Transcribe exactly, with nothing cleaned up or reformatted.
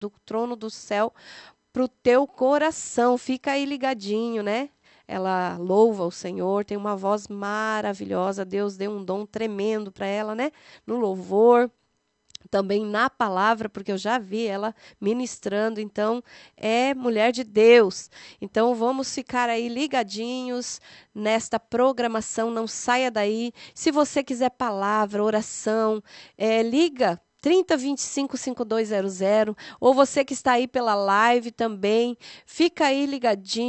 do trono do céu para o teu coração. Fica aí ligadinho, né? Ela louva o Senhor, tem uma voz maravilhosa. Deus deu um dom tremendo para ela, né? No louvor, também na palavra, porque eu já vi ela ministrando. Então, é mulher de Deus. Então, vamos ficar aí ligadinhos nesta programação. Não saia daí. Se você quiser palavra, oração, é, liga trinta, vinte e cinco, cinquenta e dois zero zero, ou você que está aí pela live também, fica aí ligadinho.